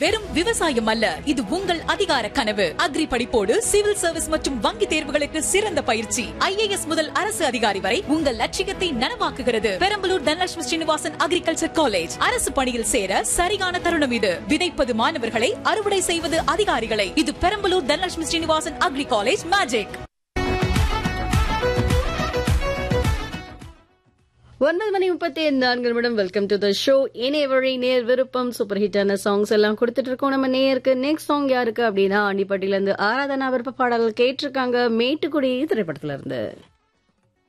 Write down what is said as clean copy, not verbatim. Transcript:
வெறும் விவசாயம் அல்ல, இது உங்கள் அதிகார கனவு. அக்ரி படிப்போடு சிவில் சர்வீஸ் மற்றும் வங்கி தேர்வுகளுக்கு சிறந்த பயிற்சி. IAS முதல் அரசு அதிகாரி வரை உங்கள் லட்சியத்தை நனவாக்குகிறது. Perambalur Dhanalakshmi Srinivasan agriculture college. அரசு பணியில் சேர சரியான தருணம் இது. விதைப்பது மாணவர்களை, அறுவடை செய்வது அதிகாரிகளை. இது Perambalur Dhanalakshmi Srinivasan agri college magic. 9:34 welcome to the show. இணையவழி நேர் விருப்பம் சூப்பர் ஹிட்டான சாங்ஸ் எல்லாம் கொடுத்துட்டு இருக்கோம். நம்ம நேருக்கு நெக்ஸ்ட் சாங் யாருக்கு அப்படின்னா, ஆண்டிப்பட்டியில இருந்து ஆராதனா விருப்ப பாடல்கள் கேட்டிருக்காங்க. மேட்டுக்குடி திரைப்படத்துல இருந்து.